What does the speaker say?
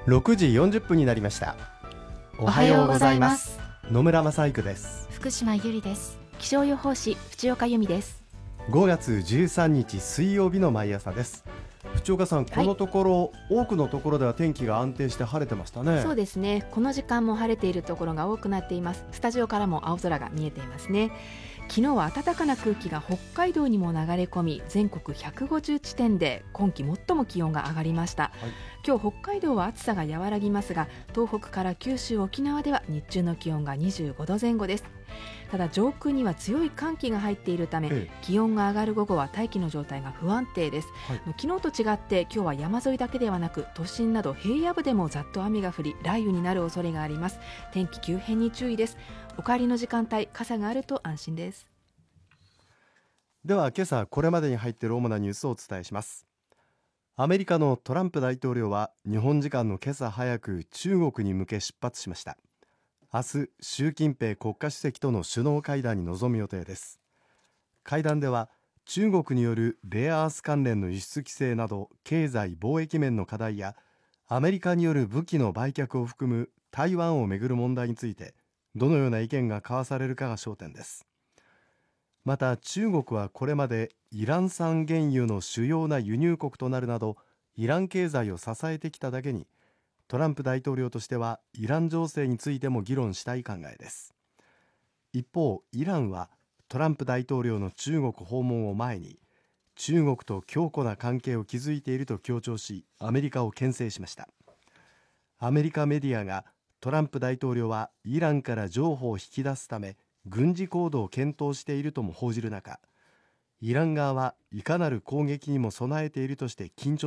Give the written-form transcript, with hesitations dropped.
6時40分になりました。おはようございます。野村正育です。 福島ゆりです。気象予報士淵岡由美です。 5月13日水曜日の毎朝です。淵岡さん、このところ、多くのところでは天気が安定して晴れてましたね。 そうですね、この時間も晴れているところが多くなっています。スタジオからも青空が見えていますね。昨日は暖かな空気が北海道にも流れ込み、全国150地点で今季最も気温が上がりました。 はい、 今日北海道は暑さが和らぎますが、東北から九州沖縄では日中の気温が25度前後です。ただ上空には強い寒気が入っているため、気温が上がる午後は大気の状態が不安定です。昨日と違って今日は山沿いだけではなく、都心など平野部でもざっと雨が降り、雷雨になる恐れがあります。天気急変に注意です。お帰りの時間帯、傘があると安心です。 では今朝これまでに入っている主なニュースをお伝えします。アメリカのトランプ大統領は日本時間の今朝早く中国に向け出発しました。明日、習近平国家主席との首脳会談に臨む予定です。会談では中国によるレアアース関連の輸出規制など経済貿易面の課題や、アメリカによる武器の売却を含む台湾をめぐる問題についてどのような意見が交わされるかが焦点です。また中国はこれまでイラン産原油の主要な輸入国となるなど、イラン経済を支えてきただけに、トランプ大統領としてはイラン情勢についても議論したい考えです。一方、イランはトランプ大統領の中国訪問を前に、中国と強固な関係を築いていると強調し、アメリカを牽制しました。アメリカメディアがトランプ大統領はイランから譲歩を引き出すため軍事行動を検討しているとも報じる中、イラン側はいかなる攻撃にも備えているとして緊張